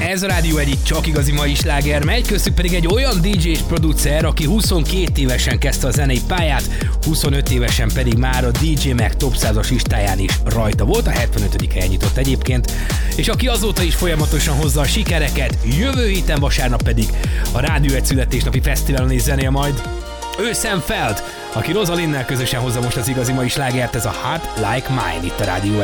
Ez a Rádió egyik csak igazi mai sláger megy, köztük pedig egy olyan DJ és producer, aki 22 évesen kezdte a zenei pályát, 25 évesen pedig már a DJ Mag Top 100-as listáján is rajta volt, a 75. helyen nyitott egyébként, és aki azóta is folyamatosan hozza a sikereket, jövő héten vasárnap pedig a Rádió egy születésnapi fesztiválon is zenél majd. Ő Sam Feld, aki Rosalinnel közösen hozza most az igazi mai slágert, ez a Heart Like Mine itt a Rádió